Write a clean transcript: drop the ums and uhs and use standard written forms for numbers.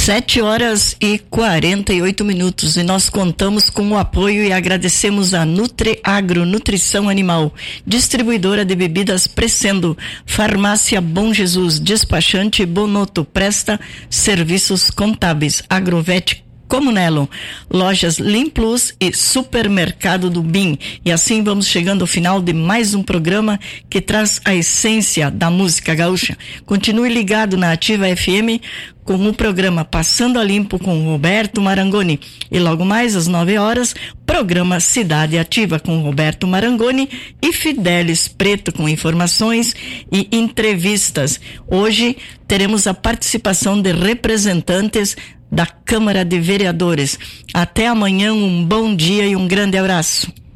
7h48 e nós contamos com o apoio e agradecemos a Nutreagro Nutrição Animal, distribuidora de bebidas Crescendo, Farmácia Bom Jesus, despachante Bonotto, presta serviços contábeis, Agrovet Comunelo, lojas Limplus e Supermercado do BIM. E assim vamos chegando ao final de mais um programa que traz a essência da música gaúcha. Continue ligado na Ativa FM com o programa Passando a Limpo com Roberto Marangoni. E logo mais às 9h, programa Cidade Ativa com Roberto Marangoni e Fidelis Preto com informações e entrevistas. Hoje teremos a participação de representantes da Câmara de Vereadores. Até amanhã, um bom dia e um grande abraço.